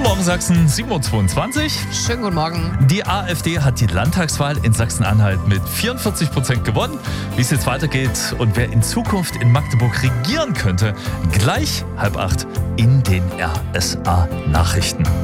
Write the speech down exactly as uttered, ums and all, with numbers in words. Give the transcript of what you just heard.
Morgen Sachsen, sieben Uhr zweiundzwanzig. Schönen guten Morgen. Die AfD hat die Landtagswahl in Sachsen-Anhalt mit vierundvierzig Prozent gewonnen. Wie es jetzt weitergeht und wer in Zukunft in Magdeburg regieren könnte, gleich halb acht in den R S A-Nachrichten.